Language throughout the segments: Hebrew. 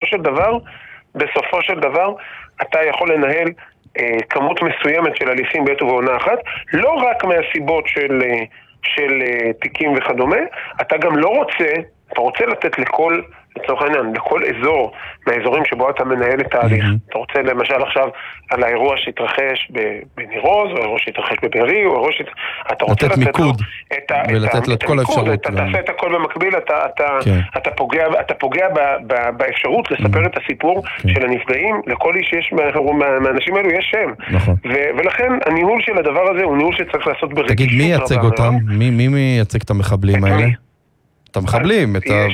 בסופו של דבר, אתה יכול לנהל כמות מסוימת של הליכים בעת ובעונה אחת, לא רק מהסיבות של תיקים וכדומה, אתה גם לא רוצה, אתה רוצה לתת לצורך העניין, לכל אזור מהאזורים שבו אתה מנהל את ההליך. אתה רוצה למשל עכשיו על האירוע שהתרחש בניר עוז, או האירוע שהתרחש בבארי, או האירוע אתה רוצה לתת מיקוד, ולתת לו את כל האפשרות. אתה תעשה את הכל במקביל, אתה פוגע באפשרות לספר את הסיפור של הנפגעים, לכל איש יש מהאנשים האלו יש שם. ולכן הניהול של הדבר הזה הוא ניהול שצריך לעשות ברגישות. תגיד, מי ייצג אותם? מי מייצג את המחבלים האלה? את המחבלים,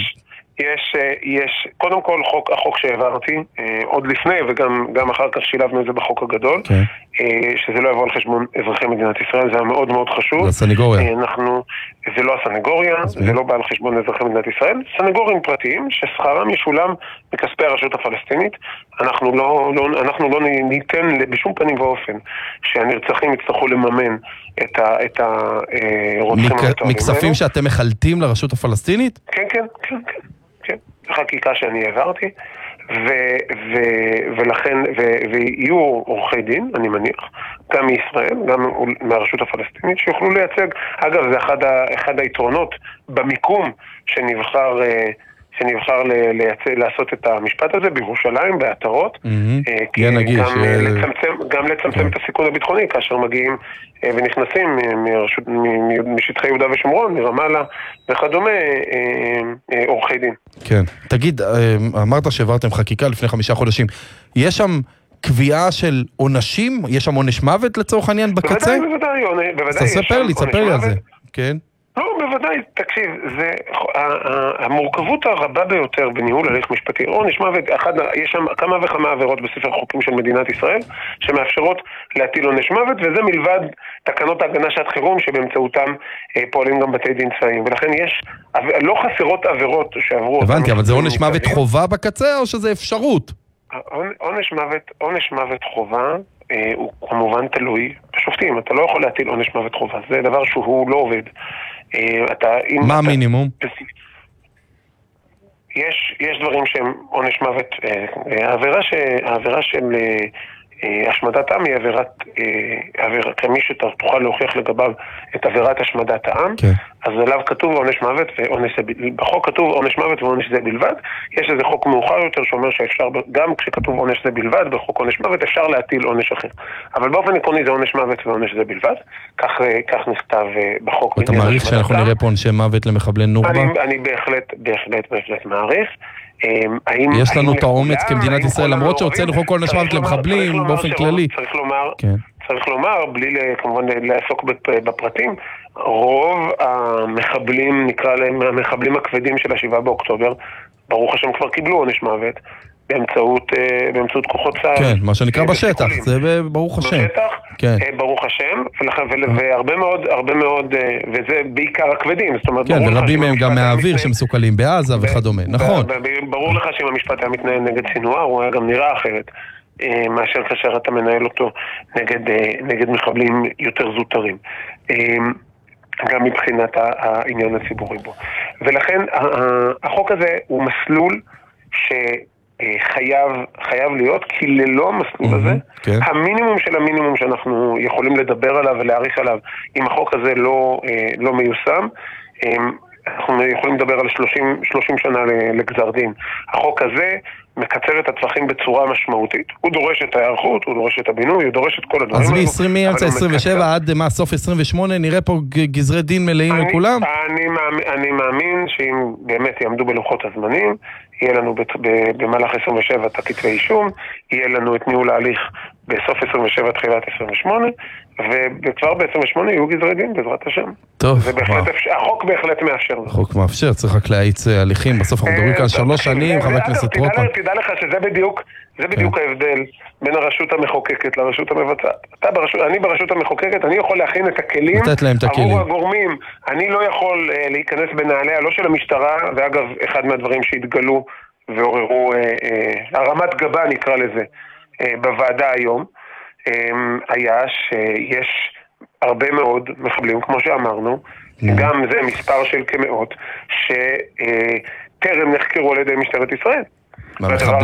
יש, קודם כל החוק שהעברתי, עוד לפני וגם אחר כך שילבנו את זה בחוק הגדול, שזה לא יבוא על חשבון אזרחי מדינת ישראל, זה היה מאוד מאוד חשוב. זה הסנגוריה. זה לא הסנגוריה, זה לא בא על חשבון אזרחי מדינת ישראל, סנגורים פרטיים ששכרם ישולם מכספי הרשות הפלסטינית. אנחנו לא ניתן בשום פנים ואופן שהנרצחים יצטרכו לממן את הרוצחים המתועבים. מכספים שאתם מחלטים לרשות הפלסטינית? כן. חקיקה שאני העברתי, ולכן, ויהיו עורכי דין, אני מניח, גם מישראל, גם מהרשות הפלסטינית, שיוכלו לייצג. אגב, זה אחד היתרונות במיקום שנבחר לעשות את המשפט הזה בירושלים, בעטרות, גם לצמצם את הסיכון הביטחוני, כאשר מגיעים ונכנסים משטחי יהודה ושומרון, מרמאללה וכדומה, עורכי דין. כן. תגיד, אמרת שהעברתם חקיקה לפני 5 חודשים. יש שם קביעה של עונשים? יש שם עונש מוות לצורך העניין בקצה? בוודאי. ספר לי על זה. כן. לא, בוודאי, תקשיב, זה המורכבות הרבה ביותר בניהול הליך משפטי. עונש מוות, יש שם כמה וכמה עבירות בספר חוקים של מדינת ישראל שמאפשרות להטיל עונש מוות, וזה מלבד תקנות ההגנה שעת חירום שבאמצעותם פועלים גם בתי דין צבאיים. ולכן לא חסרות עבירות שעברו. הבנתי, אבל זה עונש מוות חובה בקצה או שזה אפשרות? עונש מוות חובה הוא כמובן תלוי בשופטים. אתה לא יכול להטיל עונש מוות חובה. זה דבר שהוא לא עובד. מה המינימום? יש דברים שהם עונש מוות. העבירה של השמדת עם היא עבירה, כמי שתוכל להוכיח לגביו את עבירת השמדת העם, אז עליו כתוב עונש מוות, בחוק כתוב עונש מוות ועונש זה בלבד. יש איזה חוק מאוחר יותר שאומר שאפשר, גם כשכתוב עונש זה בלבד, בחוק עונש מוות אפשר להטיל עונש אחר. אבל באופן עקרוני זה עונש מוות ועונש זה בלבד. כך נכתב בחוק. אתה מעריך שאנחנו נראה פה עונשי מוות למחבלי נוח'בה? אני בהחלט מעריך. יש לנו את האומץ כמדינת ישראל, למרות שהוצאנו חוק עונש מוות למחבלים באופן כללי. צריך לומר, בלי כמובן לעסוק בפרטים, רוב המחבלים, נקרא להם המחבלים הכבדים של 7 באוקטובר, ברוך השם כבר קיבלו עונש מוות באמצעות כוחות צה"ל. כן, מה שנקרא בשטח, זה ברוך השם. בשטח, ברוך השם, והרבה מאוד, וזה בעיקר הכבדים. כן, ורבים מהם גם מהאוויר שמסוכלים בעזה וכדומה, נכון. ברור לך שאם המשפט היה מתנהל נגד סינואר, הוא היה גם נראה אחרת, מאשר כאשר אתה מנהל אותו נגד מחבלים יותר זוטרים. גם מבחינת העניין הציבורי בו. ולכן החוק הזה הוא מסלול חייב להיות, כי ללא המסלול הזה, המינימום של המינימום שאנחנו יכולים לדבר עליו ולהעריך עליו, אם החוק הזה לא מיושם, אנחנו יכולים לדבר על 30 שנה לגזר דין. החוק הזה מקצר את הטווחים בצורה משמעותית. הוא דורש את ההיערכות, הוא דורש את הבינוי, הוא דורש את כל הדברים. אז מאמצע 27 עד סוף 28 נראה פה גזרי דין מלאים לכולם? אני מאמין שאם באמת יעמדו בלוחות הזמנים, יהיה לנו במהלך 27 את הכתבי אישום, יהיה לנו את ניהול ההליך בסוף 27 תחילת 28, וכבר ב-28 יהיו גזרי דין בעזרת השם. טוב, החוק בהחלט מאפשר. החוק מאפשר, צריך רק להאיץ הליכים, בסוף אנחנו מדברים כאן 3 שנים, חבר הכנסת רוטמן. תדע לך שזה בדיוק ההבדל בין הרשות המחוקקת לרשות המבצעת. אני ברשות המחוקקת, אני יכול להכין את הכלים עבור הגורמים. אני לא יכול להיכנס בנעליה, לא של המשטרה, ואגב, אחד מהדברים שהתגלו ועוררו, הרמת גבה נקרא לזה, בוועדה היום, היה שיש הרבה מאוד מחבלים, כמו שאמרנו, גם זה מספר של כמאות, שטרם נחקרו על ידי משטרת ישראל.